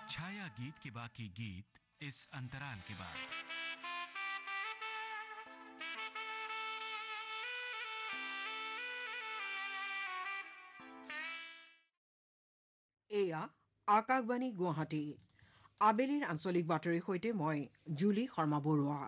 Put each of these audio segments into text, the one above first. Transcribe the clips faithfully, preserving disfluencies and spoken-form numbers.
छाया गीत के बाकी गीत इस अंतराल के बाद। এয়া আকাশবাণী গুৱাহাটী আবেলিৰ আঞ্চলিক বাতৰিৰ সৈতে মই জুলি শৰ্মা বৰুৱা।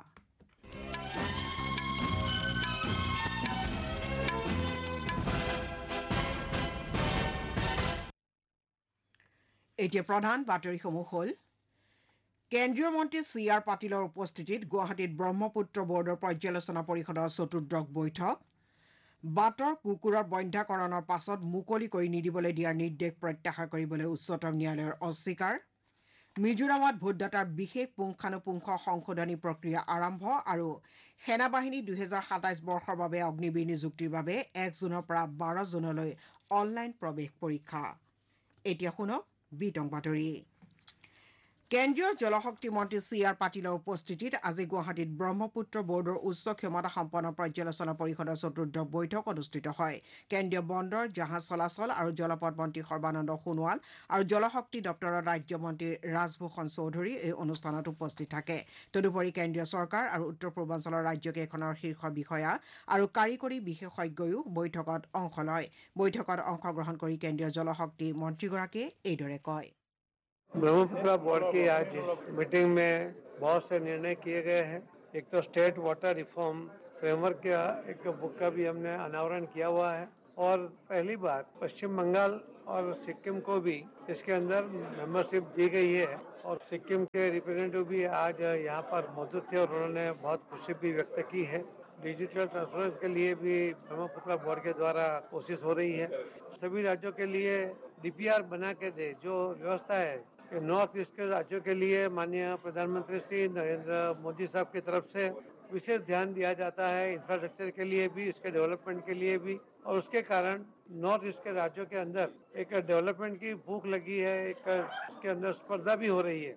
এতিয়া প্ৰধান বাতৰিসমূহ হ'ল কেন্দ্ৰীয় মন্ত্ৰী চি আৰ পাটিলৰ উপস্থিতিত গুৱাহাটীত ব্ৰহ্মপুত্ৰ বৰ্ডৰ পৰ্যালোচনা পৰিষদৰ চতুৰ্দশ বৈঠক। বাটৰ কুকুৰৰ বন্ধ্যাকৰণৰ পাছত মুকলি কৰি নিদিবলৈ দিয়াৰ নিৰ্দেশ প্ৰত্যাহাৰ কৰিবলৈ উচ্চতম ন্যায়ালয়ৰ অস্বীকাৰ। মিজোৰামত ভোটদাতাৰ বিশেষ পুংখানুপুংখ সংশোধনী প্ৰক্ৰিয়া আৰম্ভ আৰু সেনাবাহিনী দুহেজাৰ সাতাইছ বৰ্ষৰ বাবে অগ্নিবীৰ নিযুক্তিৰ বাবে এক জুনৰ পৰা বাৰ জুনলৈ অনলাইন প্ৰৱেশ পৰীক্ষা। এতিয়া শুনক বিতং বাতৰি। কেন্দ্ৰীয় জলশক্তি মন্ত্ৰী চি আৰ পাটিলৰ উপস্থিতিত আজি গুৱাহাটীত ব্ৰহ্মপুত্ৰ বৰ্ডৰ উচ্চ ক্ষমতা সম্পন্ন পৰ্যালোচনা পৰিষদৰ চতুৰ্দশ বৈঠক অনুষ্ঠিত হয়। কেন্দ্ৰীয় বন্দৰ জাহাজ চলাচল আৰু জলপথ মন্ত্ৰী সৰ্বানন্দ সোণোৱাল আৰু জলশক্তি দপ্তৰৰ ৰাজ্যমন্ত্ৰী ৰাজভূষণ চৌধুৰী এই অনুষ্ঠানত উপস্থিত থাকে। তদুপৰি কেন্দ্ৰীয় চৰকাৰ আৰু উত্তৰ পূৰ্বাঞ্চলৰ ৰাজ্যকেইখনৰ শীৰ্ষ বিষয়া আৰু কাৰিকৰী বিশেষজ্ঞয়ো বৈঠকত অংশ লয়। বৈঠকত অংশগ্ৰহণ কৰি কেন্দ্ৰীয় জলশক্তি মন্ত্ৰীগৰাকীয়ে এইদৰে কয়। ब्रह्मपुत्र बोर्ड की आज मीटिंग में बहुत से निर्णय किए गए हैं। एक तो स्टेट वाटर रिफॉर्म फ्रेमवर्क का एक बुक का भी हमने अनावरण किया हुआ है और पहली बार पश्चिम बंगाल और सिक्किम को भी इसके अंदर मेंबरशिप दी गई है और सिक्किम के रिप्रेजेंटेटिव भी आज यहाँ पर मौजूद थे और उन्होंने बहुत खुशी भी व्यक्त की है। डिजिटल ट्रांसफरेंस के लिए भी ब्रह्मपुत्र बोर्ड के द्वारा कोशिश हो रही है। सभी राज्यों के लिए डीपीआर बना के दे जो व्यवस्था है कि नॉर्थ ईस्ट के राज्यों के लिए माननीय प्रधानमंत्री श्री नरेंद्र मोदी साहब की तरफ से विशेष ध्यान दिया जाता है इंफ्रास्ट्रक्चर के लिए भी, इसके डेवलपमेंट के लिए भी, और उसके कारण नॉर्थ ईस्ट के राज्यों के अंदर एक डेवलपमेंट की भूख लगी है, एक इसके अंदर स्पर्धा भी हो रही है।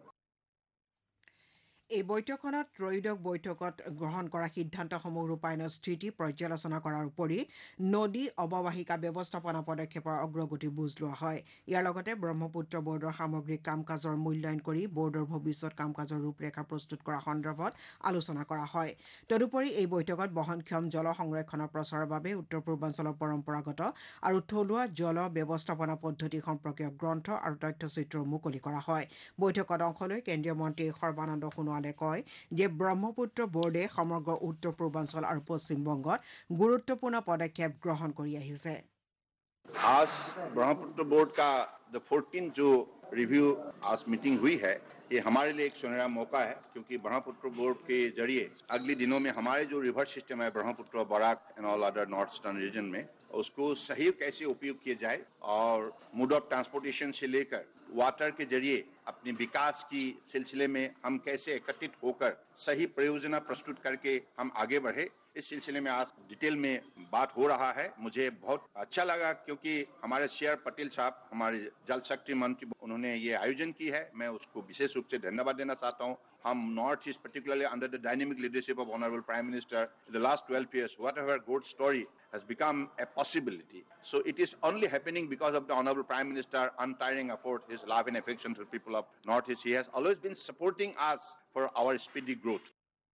এই বৈঠকখনত ত্ৰয়োদশ বৈঠকত গ্ৰহণ কৰা সিদ্ধান্তসমূহ ৰূপায়ণৰ স্থিতি পৰ্যালোচনা কৰাৰ উপৰি নদী অৱবাহিকা ব্যৱস্থাপনা পদক্ষেপৰ অগ্ৰগতি বুজ লোৱা হয়। ইয়াৰ লগতে ব্ৰহ্মপুত্ৰ বৰ্ডৰ সামগ্ৰিক কাম কাজৰ মূল্যায়ন কৰি বৰ্ডৰ ভৱিষ্যৎ কাম কাজৰ ৰূপৰেখা প্ৰস্তুত কৰা সন্দৰ্ভত আলোচনা কৰা হয়। তদুপৰি এই বৈঠকত বহনক্ষম জল সংৰক্ষণৰ প্ৰচাৰৰ বাবে উত্তৰ পূৰ্বাঞ্চলৰ পৰম্পৰাগত আৰু থলুৱা জল ব্যৱস্থাপনা পদ্ধতি সম্পৰ্কীয় গ্ৰন্থ আৰু তথ্যচিত্ৰও মুকলি কৰা হয়। বৈঠকত অংশ লৈ কেন্দ্ৰীয় মন্ত্ৰী সৰ্বানন্দ সোণোৱালে কয় যে ব্ৰহ্মপুত্ৰ বৰ্ডে সমগ্ৰ উত্তৰ পূৰ্বাঞ্চল আৰু পশ্চিম বংগত গুৰুত্বপূৰ্ণ পদক্ষেপ গ্ৰহণ কৰি আহিছে। आज ब्रह्मपुत्र बोर्ड का द फोर्टीन जो रिव्यू आज मीटिंग हुई है, ये हमारे लिए एक सुनहरा मौका है क्योंकि ब्रह्मपुत्र बोर्ड के जरिए अगले दिनों में हमारे जो रिवर सिस्टम है Brahmaputra, Barack and all other north eastern region में, उसको सही कैसे उपयोग किया जाए और मोड ऑफ ट्रांसपोर्टेशन से लेकर वाटर के जरिए अपने विकास की सिलसिले में हम कैसे एकत्रित होकर सही परियोजना प्रस्तुत करके हम आगे बढ़े, इस सिलसिले में आज डिटेल में बात हो रहा है। मुझे बहुत अच्छा लगा क्योंकि हमारे सी आर पटेल साहब हमारे जल शक्ति मंत्री उन्होंने ये आयोजन की है, मैं उसको विशेष रूप से धन्यवाद देना चाहता हूँ। हम north east particularly under the dynamic leadership of Honorable Prime Minister in the last twelve years, whatever good story has become a possibility. So it is only happening because of the Honorable Prime Minister untiring effort, his love and affection to the people of North East. He has always been supporting us for our speedy growth.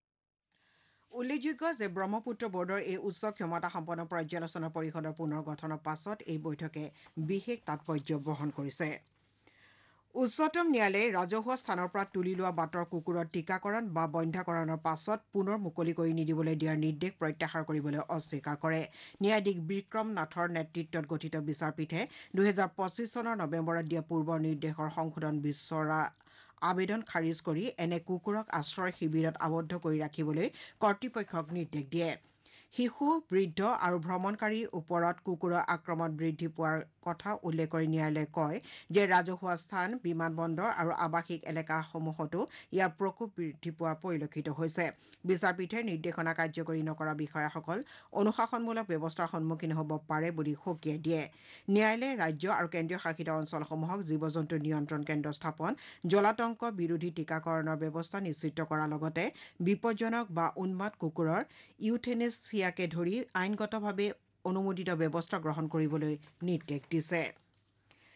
উল্লেখযোগ্য যে ব্ৰহ্মপুত্ৰ বৰ্ডৰ এই উচ্চ ক্ষমতা সম্পন্ন পৰ্যালোচনা পৰিষদৰ পুনৰ গঠনৰ পাছত এই বৈঠকে বিশেষ তাৎপৰ্য বহন কৰিছে। উচ্চতম ন্যায়ালয়ে ৰাজহুৱা স্থানৰ পৰা তুলি লোৱা বাটৰ কুকুৰৰ টীকাকৰণ বা বন্ধ্যাকৰণৰ পাছত পুনৰ মুকলি কৰি নিদিবলৈ দিয়াৰ নিৰ্দেশ প্ৰত্যাহাৰ কৰিবলৈ অস্বীকাৰ কৰে। ন্যায়াধীশ বিক্ৰম নাথৰ নেতৃত্বত গঠিত বিচাৰপীঠে দুহেজাৰ পঁচিছ চনৰ নৱেম্বৰত দিয়া পূৰ্বৰ নিৰ্দেশৰ সংশোধন বিচৰা আবেদন খাৰিজ কৰি এনে কুকুৰক আশ্ৰয় শিবিৰত আবদ্ধ কৰি ৰাখিবলৈ কৰ্তৃপক্ষক নিৰ্দেশ দিয়ে। শিশু, বৃদ্ধ আৰু ভ্ৰমণকাৰীৰ ওপৰত কুকুৰৰ আক্ৰমণ বৃদ্ধি পোৱাৰ কথা উল্লেখ কৰি ন্যায়ালয়ে কয় যে ৰাজহুৱা স্থান, বিমানবন্দৰ আৰু আৱাসিক এলেকাসমূহতো ইয়াৰ প্ৰকোপ বৃদ্ধি পোৱা পৰিলক্ষিত হৈছে। বিচাৰপীঠে নিৰ্দেশনা কাৰ্যকৰী নকৰা বিষয়াসকল অনুশাসনমূলক ব্যৱস্থাৰ সন্মুখীন হ'ব পাৰে বুলি সকীয়াই দিয়ে। ন্যায়ালয়ে ৰাজ্য আৰু কেন্দ্ৰীয় শাসিত অঞ্চলসমূহক জীৱ-জন্তু নিয়ন্ত্ৰণ কেন্দ্ৰ স্থাপন, জলাতংক বিৰোধী টীকাকৰণৰ ব্যৱস্থা নিশ্চিত কৰাৰ লগতে বিপজ্জনক বা উন্মাদ কুকুৰৰ ইউথেনেছিয়াকে ধৰি আইনগতভাৱে অনুমোদিত ব্যৱস্থা গ্ৰহণ কৰিবলৈ নিৰ্দেশ দিছে।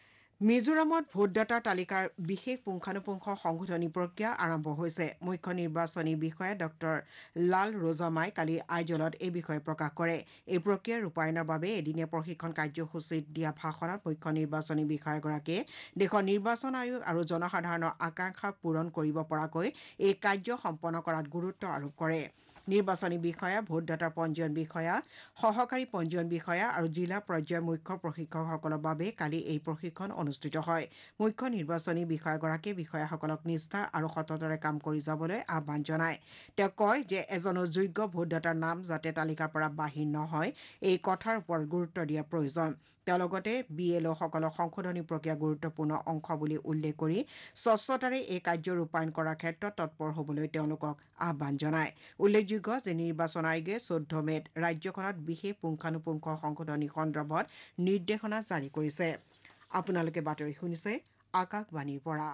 মিজোৰামত ভোটদাতাৰ তালিকাৰ বিশেষ পুংখানুপুংখ সংশোধনী প্ৰক্ৰিয়া আৰম্ভ হৈছে মুখ্য নিৰ্বাচনী বিষয়া ডক্টৰ লাল ৰোজামাই কালি আইজলত এই বিষয়ে প্ৰকাশ কৰে এই প্ৰক্ৰিয়া ৰূপায়ণৰ বাবে এদিনীয়া প্ৰশিক্ষণ কাৰ্যসূচীত দিয়া ভাষণত মুখ্য নিৰ্বাচনী বিষয়াগৰাকীয়ে দেশৰ নিৰ্বাচন আয়োগ আৰু জনসাধাৰণৰ আকাংক্ষা পূৰণ কৰিব পৰাকৈ এই কাৰ্য সম্পন্ন কৰাত গুৰুত্ব আৰোপ কৰে নিৰ্বাচনী বিষয়া ভোটদাতাৰ পঞ্জীয়ন বিষয়া সহকাৰী পঞ্জীয়ন বিষয়া আৰু জিলা পৰ্যায়ৰ মুখ্য প্ৰশিক্ষকসকলৰ বাবে কালি এই প্ৰশিক্ষণ অনুষ্ঠিত হয় মুখ্য নিৰ্বাচনী বিষয়াগৰাকীয়ে বিষয়াসকলক নিষ্ঠা আৰু সততাৰে কাম কৰি যাবলৈ আহ্বান জনায় তেওঁ কয় যে এজনো যোগ্য ভোটদাতাৰ নাম যাতে তালিকাৰ পৰা বাহিৰ নহয় এই কথাৰ ওপৰত গুৰুত্ব দিয়া প্ৰয়োজন তেওঁ লগতে বি এল অ'সকলক সংশোধনী প্ৰক্ৰিয়া গুৰুত্বপূৰ্ণ অংশ বুলি উল্লেখ কৰি স্বচ্ছতাৰে এই কাৰ্য ৰূপায়ণ কৰাৰ ক্ষেত্ৰত তৎপৰ হ'বলৈ তেওঁলোকক আহ্বান জনায় উল্লেখযোগ্য যে নিৰ্বাচন আয়োগে চৈধ্য মেত ৰাজ্যখনত বিশেষ পুংখানুপুংখ সংশোধনী সন্দৰ্ভত নিৰ্দেশনা জাৰি কৰিছে আপোনালোকে বাতৰি শুনিছে আকাশবাণীৰ পৰা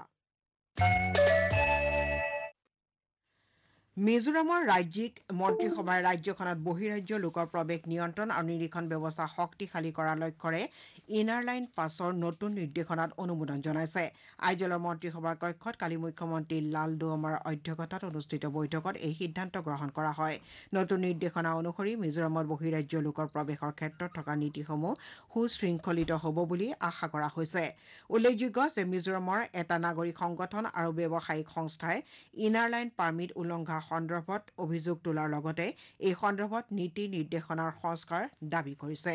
মিজোৰামৰ ৰাজ্যিক মন্ত্ৰীসভাই ৰাজ্যখনত বহিৰাজ্য লোকৰ প্ৰৱেশ নিয়ন্ত্ৰণ আৰু নিৰীক্ষণ ব্যৱস্থা শক্তিশালী কৰাৰ লক্ষ্যৰে ইনাৰ লাইন পাছৰ নতুন নিৰ্দেশনাত অনুমোদন জনাইছে আইজলৰ মন্ত্ৰীসভাৰ কক্ষত কালি মুখ্যমন্ত্ৰী লাল দুৱমাৰ অধ্যক্ষতাত অনুষ্ঠিত বৈঠকত এই সিদ্ধান্ত গ্ৰহণ কৰা হয় নতুন নিৰ্দেশনা অনুসৰি মিজোৰামত বহিৰাজ্য লোকৰ প্ৰৱেশৰ ক্ষেত্ৰত থকা নীতিসমূহ সুশৃংখলিত হ'ব বুলি আশা কৰা হৈছে উল্লেখযোগ্য যে মিজোৰামৰ এটা নাগৰিক সংগঠন আৰু ব্যৱসায়িক সংস্থাই ইনাৰ লাইন পাৰ্মিট উলংঘা সন্দৰ্ভত অভিযোগ তোলাৰ লগতে এই সন্দৰ্ভত নীতি নিৰ্দেশনাৰ সংস্কাৰ দাবী কৰিছে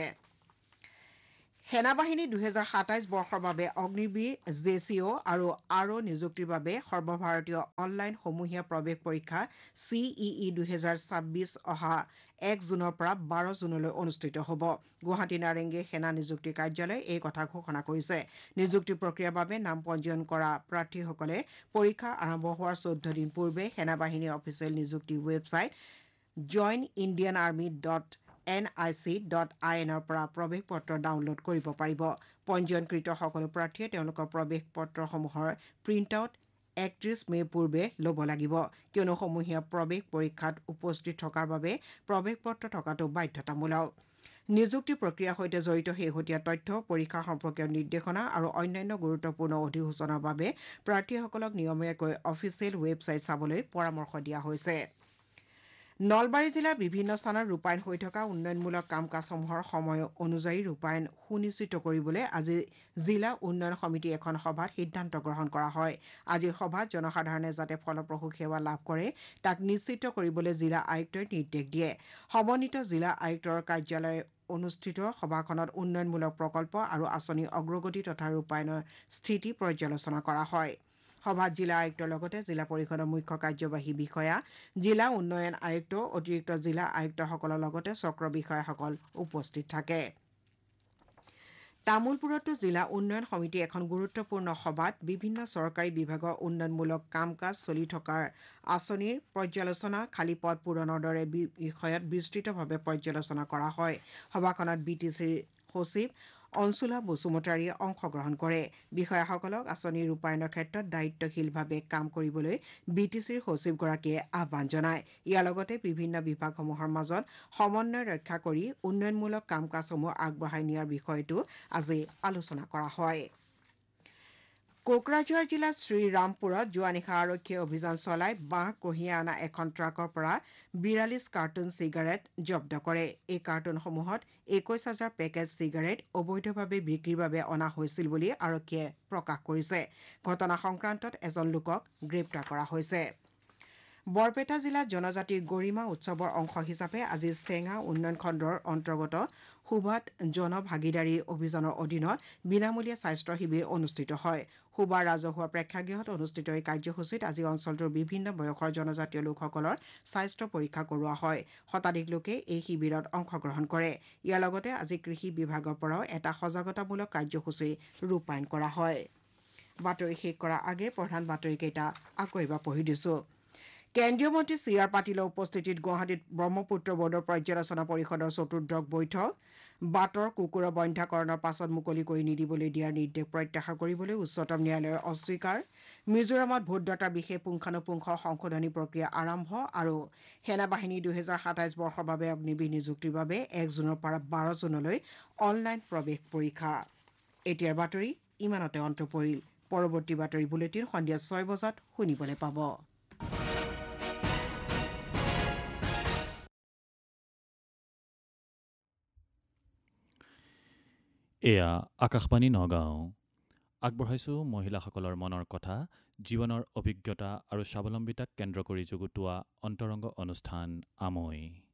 সেনাবাহিনী দুহেজাৰ সাতাইশ বৰ্ষৰ বাবে অগ্নিবীৰ জে চি অ' আৰু আৰ অ' নিযুক্তিৰ বাবে সৰ্বভাৰতীয় অনলাইন সমূহীয়া প্ৰৱেশ পৰীক্ষা চি ই ই দুহেজাৰ ছাব্বিছ অহা এক জুনৰ পৰা বাৰ জুনলৈ অনুষ্ঠিত হ'ব গুৱাহাটী নাৰেংগীৰ সেনা নিযুক্তি কাৰ্যালয়ে এই কথা ঘোষণা কৰিছে নিযুক্তি প্ৰক্ৰিয়াৰ বাবে নাম পঞ্জীয়ন কৰা প্ৰাৰ্থীসকলে পৰীক্ষা আৰম্ভ হোৱাৰ চৈধ্য দিন পূৰ্বে সেনাবাহিনীৰ অফিচিয়েল নিযুক্তি website join Indian army dot N I C dot আই এনৰ পৰা প্ৰৱেশ পত্ৰ ডাউনলোড কৰিব পাৰিব পঞ্জীয়নকৃত সকলো প্ৰাৰ্থীয়ে তেওঁলোকৰ প্ৰৱেশ পত্ৰসমূহৰ প্ৰিণ্ট আউট একত্ৰিশ মে পূৰ্বে ল'ব লাগিব কিয়নো সমূহীয়া প্ৰৱেশ পৰীক্ষাত উপস্থিত থকাৰ বাবে প্ৰৱেশ পত্ৰ থকাটো বাধ্যতামূলক নিযুক্তি প্ৰক্ৰিয়াৰ সৈতে জড়িত শেহতীয়া তথ্য পৰীক্ষা সম্পৰ্কীয় নিৰ্দেশনা আৰু অন্যান্য গুৰুত্বপূৰ্ণ অধিসূচনাৰ বাবে প্ৰাৰ্থীসকলক নিয়মীয়াকৈ অফিচিয়েল ৱেবছাইট চাবলৈ পৰামৰ্শ দিয়া হৈছে নলবাৰী জিলাৰ বিভিন্ন স্থানত ৰূপায়ণ হৈ থকা উন্নয়নমূলক কাম কাজসমূহৰ সময় অনুযায়ী ৰূপায়ণ সুনিশ্চিত কৰিবলৈ আজি জিলা উন্নয়ন সমিতিৰ এখন সভাত সিদ্ধান্ত গ্ৰহণ কৰা হয় আজিৰ সভাত জনসাধাৰণে যাতে ফলপ্ৰসূ সেৱা লাভ কৰে তাক নিশ্চিত কৰিবলৈ জিলা আয়ুক্তই নিৰ্দেশ দিয়ে সমন্বিত জিলা আয়ুক্তৰ কাৰ্যালয় অনুষ্ঠিত সভাখনত উন্নয়নমূলক প্ৰকল্প আৰু আঁচনি অগ্ৰগতি তথা ৰূপায়ণৰ স্থিতি পৰ্যালোচনা কৰা হয় সভাত জিলা আয়ুক্তৰ লগতে জিলা পৰিষদৰ মুখ্য কাৰ্যবাহী বিষয়া জিলা উন্নয়ন আয়ুক্ত অতিৰিক্ত জিলা আয়ুক্তসকলৰ লগতে চক্ৰ বিষয়াসকল উপস্থিত থাকে তামুলপুৰতো জিলা উন্নয়ন সমিতিৰ এখন গুৰুত্বপূৰ্ণ সভাত বিভিন্ন চৰকাৰী বিভাগৰ উন্নয়নমূলক কাম কাজ চলি থকাৰ আঁচনিৰ পৰ্যালোচনা খালী পদ পূৰণৰ দৰে বিষয়ত বিস্তৃতভাৱে পৰ্যালোচনা কৰা হয় সভাখনত বি টি চিৰ সচিব অঞ্চুলা বসুমতাৰীয়ে অংশগ্ৰহণ কৰে বিষয়াসকলক আঁচনি ৰূপায়ণৰ ক্ষেত্ৰত দায়িত্বশীলভাৱে কাম কৰিবলৈ বি টি চিৰ সচিবগৰাকীয়ে আহ্বান জনায় ইয়াৰ লগতে বিভিন্ন বিভাগসমূহৰ মাজত সমন্বয় ৰক্ষা কৰি উন্নয়নমূলক কাম কাজসমূহ আগবঢ়াই নিয়াৰ বিষয়টো আজি আলোচনা কৰা হয় কোকৰাঝাৰ জিলাৰ শ্ৰীৰামপুৰত যোৱা নিশা আৰক্ষীয়ে অভিযান চলাই বাঁহ কঢ়িয়াই অনা এখন ট্ৰাকৰ পৰা বিৰাল্লিছ কাৰ্টুন চিগাৰেট জব্দ কৰে এই কাৰ্টুনসমূহত একৈশ হাজাৰ পেকেট চিগাৰেট অবৈধভাৱে বিক্ৰীৰ বাবে অনা হৈছিল বুলি আৰক্ষীয়ে প্ৰকাশ কৰিছে ঘটনা সংক্ৰান্তত এজন লোকক গ্ৰেপ্তাৰ কৰা হৈছে বৰপেটা জিলাত জনজাতি গৰিমা উৎসৱৰ অংশ হিচাপে আজি চেঙা উন্নয়ন খণ্ডৰ অন্তৰ্গত সুভাত জনভাগিদাৰী অভিযানৰ অধীনত বিনামূলীয়া স্বাস্থ্য শিবিৰ অনুষ্ঠিত হয় সুবা ৰাজহুৱা প্ৰেক্ষাগৃহত অনুষ্ঠিত এই কাৰ্যসূচীত আজি অঞ্চলটোৰ বিভিন্ন বয়সৰ জনজাতীয় লোকসকলৰ স্বাস্থ্য পৰীক্ষা কৰোৱা হয় শতাধিক লোকে এই শিবিৰত অংশগ্ৰহণ কৰে ইয়াৰ লগতে আজি কৃষি বিভাগৰ পৰাও এটা সজাগতামূলক কাৰ্যসূচী ৰূপায়ণ কৰা হয় বাতৰি শেষ কৰাৰ আগে প্ৰধান বাতৰিকেইটা আকৌ এবাৰ পঢ়ি দিছো কেন্দ্ৰীয় মন্ত্ৰী চি আৰ পাটিলৰ উপস্থিতিত গুৱাহাটীত ব্ৰহ্মপুত্ৰ বৰ্ডৰ পৰ্যালোচনা পৰিষদৰ চতুৰ্দশ বৈঠক বাটৰ কুকুৰৰ বন্ধ্যাকৰণৰ পাছত মুকলি কৰি নিদিবলৈ দিয়াৰ নিৰ্দেশ প্ৰত্যাহাৰ কৰিবলৈ উচ্চতম ন্যায়ালয়ৰ অস্বীকাৰ মিজোৰামত ভোটদাতাৰ বিশেষ পুংখানুপুংখ সংশোধনী প্ৰক্ৰিয়া আৰম্ভ আৰু সেনাবাহিনী দুহেজাৰ সাতাইশ বৰ্ষৰ বাবে অগ্নিবীৰ নিযুক্তিৰ বাবে এক জুনৰ পৰা বাৰ জুনলৈ অনলাইন প্ৰৱেশ পৰীক্ষা এতিয়াৰ বাতৰি ইমানতে অন্ত পৰিল। পৰৱৰ্তী বাতৰি বুলেটিন সন্ধিয়া ছয় বজাত শুনিবলৈ পাব। এয়া আকাশবাণী নগাঁও। আগবঢ়াইছোঁ মহিলাসকলৰ মনৰ কথা, জীৱনৰ অভিজ্ঞতা আৰু স্বাৱলম্বিতাক কেন্দ্ৰ কৰি যুগুতোৱা অন্তৰংগ অনুষ্ঠান আমৈ।